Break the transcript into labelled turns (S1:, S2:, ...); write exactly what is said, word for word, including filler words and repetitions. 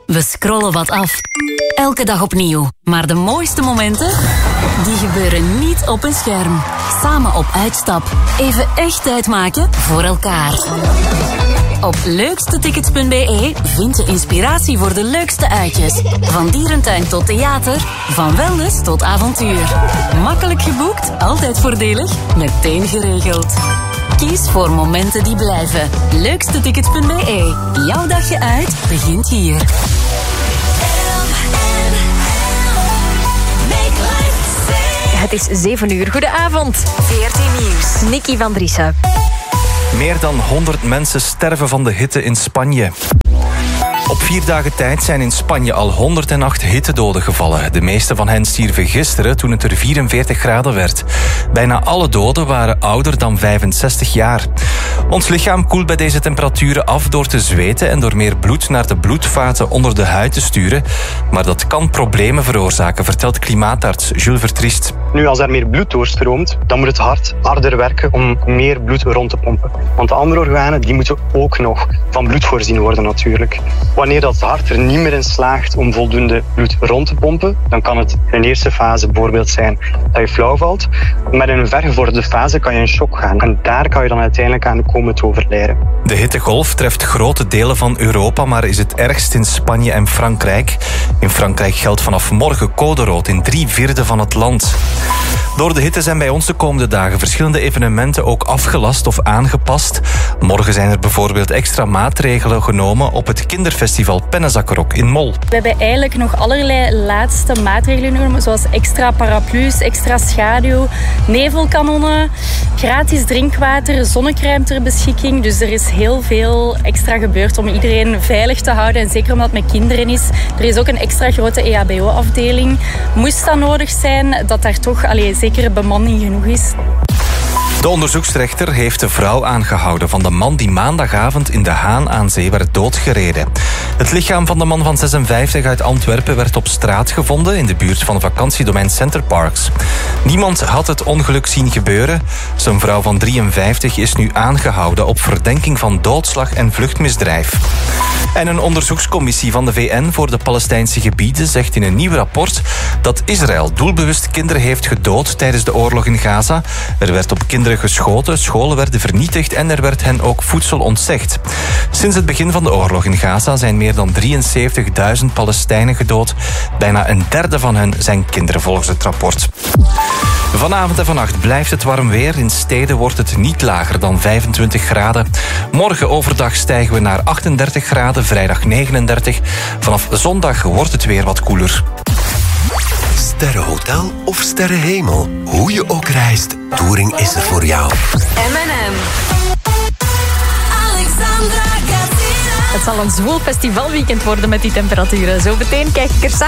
S1: We scrollen wat af. Elke dag opnieuw. Maar de mooiste momenten, die gebeuren niet op een scherm. Samen op uitstap. Even echt tijd maken voor elkaar. Op leukstetickets punt b e vind je inspiratie voor de leukste uitjes. Van dierentuin tot theater, van wellness tot avontuur. Makkelijk geboekt, altijd voordelig, meteen geregeld. Kies voor momenten die blijven. leukstetickets punt b e. Jouw dagje uit begint hier.
S2: Het is zeven uur. Goedenavond.
S3: V R T Nieuws.
S2: Nikki van Driessen.
S4: Meer dan honderd mensen sterven van de hitte in Spanje. Op vier dagen tijd zijn in Spanje al honderdacht hittedoden gevallen. De meeste van hen stierven gisteren toen het er vierenveertig graden werd. Bijna alle doden waren ouder dan vijfenzestig jaar. Ons lichaam koelt bij deze temperaturen af door te zweten en door meer bloed naar de bloedvaten onder de huid te sturen. Maar dat kan problemen veroorzaken, vertelt klimaatarts Jules Vertriest.
S5: Nu, als er meer bloed doorstroomt, dan moet het hart harder werken om meer bloed rond te pompen. Want de andere organen die moeten ook nog van bloed voorzien worden natuurlijk. Wanneer dat hart er niet meer in slaagt om voldoende bloed rond te pompen, dan kan het in een eerste fase bijvoorbeeld zijn dat je flauw valt. Maar in een vergevorderde fase kan je in shock gaan. En daar kan je dan uiteindelijk aan komen te overlijden.
S4: De hittegolf treft grote delen van Europa, maar is het ergst in Spanje en Frankrijk. In Frankrijk geldt vanaf morgen code rood in drie vierde van het land. Door de hitte zijn bij ons de komende dagen verschillende evenementen ook afgelast of aangepast. Morgen zijn er bijvoorbeeld extra maatregelen genomen op het kinderfestival Pennenzakkerok in Mol.
S6: We hebben eigenlijk nog allerlei laatste maatregelen genomen, zoals extra paraplu's, extra schaduw, nevelkanonnen, gratis drinkwater, zonnecrème ter beschikking. Dus er is heel veel extra gebeurd om iedereen veilig te houden en zeker omdat het met kinderen is. Er is ook een extra grote E H B O-afdeling. Moest dat nodig zijn, dat daar toch allee, zeker bemanning genoeg is.
S4: De onderzoeksrechter heeft de vrouw aangehouden van de man die maandagavond in De Haan aan Zee werd doodgereden. Het lichaam van de man van zesenvijftig uit Antwerpen werd op straat gevonden in de buurt van vakantiedomein Center Parks. Niemand had het ongeluk zien gebeuren. Zijn vrouw van drieënvijftig is nu aangehouden op verdenking van doodslag en vluchtmisdrijf. En een onderzoekscommissie van de V N voor de Palestijnse gebieden zegt in een nieuw rapport dat Israël doelbewust kinderen heeft gedood tijdens de oorlog in Gaza. Er werd op kinderen geschoten, scholen werden vernietigd en er werd hen ook voedsel ontzegd. Sinds het begin van de oorlog in Gaza zijn meer dan drieënzeventigduizend Palestijnen gedood. Bijna een derde van hen zijn kinderen volgens het rapport. Vanavond en vannacht blijft het warm weer. In steden wordt het niet lager dan vijfentwintig graden. Morgen overdag stijgen we naar achtendertig graden, vrijdag negenendertig. Vanaf zondag wordt het weer wat koeler.
S7: Sterrenhotel of sterrenhemel. Hoe je ook reist, Touring is er voor jou.
S3: M en M. Alexandra Garcia.
S2: Het zal een zwoel festivalweekend worden met die temperaturen. Zo meteen kijk ik er samen